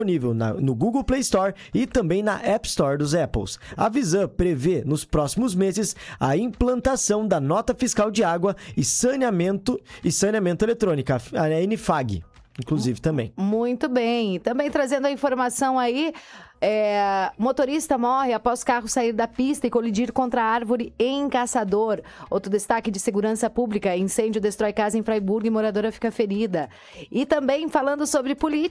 disponível no Google Play Store e também na App Store dos Apples. A Visan prevê, nos próximos meses, a implantação da nota fiscal de água e saneamento eletrônica, a NFAG, inclusive também. Muito bem. Também trazendo a informação aí, motorista morre após carro sair da pista e colidir contra a árvore em Caçador. Outro destaque de segurança pública, incêndio destrói casa em Fraiburgo e moradora fica ferida. E também falando sobre política,